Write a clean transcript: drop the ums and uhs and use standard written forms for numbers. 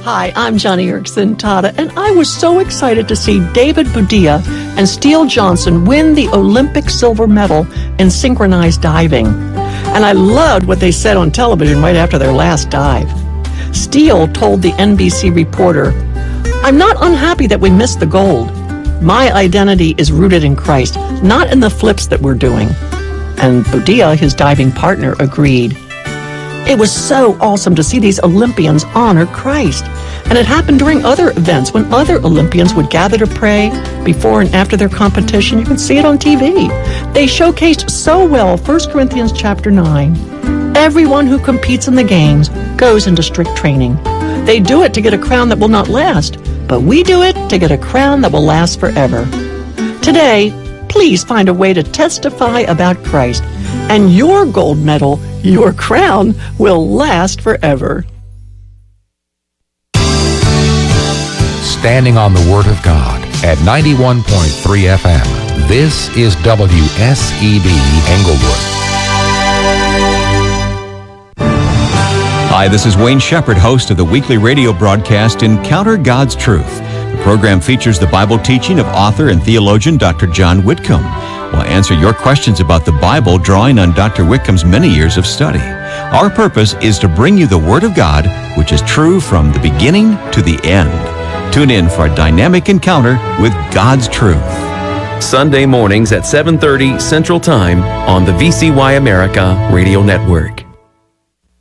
Hi, I'm Johnny Erickson Tata, and I was so excited to see David Budilla and Steele Johnson win the Olympic silver medal in synchronized diving. And I loved what they said on television right after their last dive. Steele told the NBC reporter, "I'm not unhappy that we missed the gold. My identity is rooted in Christ, not in the flips that we're doing." And Budilla, his diving partner, agreed. It was so awesome to see these Olympians honor Christ. And it happened during other events when other Olympians would gather to pray before and after their competition. You can see it on TV. They showcased so well 1 Corinthians chapter 9. Everyone who competes in the games goes into strict training. They do it to get a crown that will not last, but we do it to get a crown that will last forever. Today, please find a way to testify about Christ, and your gold medal, your crown, will last forever. Standing on the Word of God at 91.3 FM. This is WSEB Englewood. Hi, this is Wayne Shepherd, host of the weekly radio broadcast Encounter God's Truth. The program features the Bible teaching of author and theologian Dr. John Whitcomb. We'll answer your questions about the Bible, drawing on Dr. Whitcomb's many years of study. Our purpose is to bring you the Word of God, which is true from the beginning to the end. Tune in for a dynamic encounter with God's truth. Sunday mornings at 7:30 Central Time on the VCY America Radio Network.